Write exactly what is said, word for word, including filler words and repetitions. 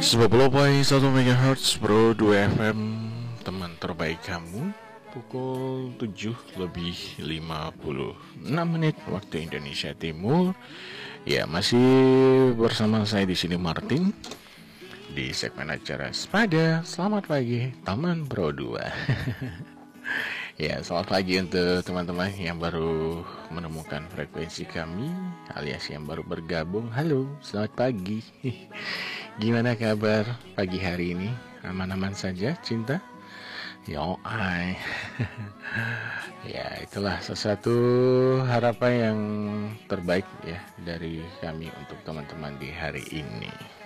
sembilan puluh koma satu megahertz Bro dua F M, teman terbaik kamu. Pukul tujuh lebih lima puluh enam menit waktu Indonesia Timur. Ya, masih bersama saya di sini Martin di segmen acara Spada. Selamat pagi teman Bro dua. Ya, selamat pagi untuk teman-teman yang baru menemukan frekuensi kami, alias yang baru bergabung. Halo, selamat pagi. Gimana kabar pagi hari ini? Aman-aman saja, cinta? Yo, ai. Ya, itulah sesuatu harapan yang terbaik ya dari kami untuk teman-teman di hari ini.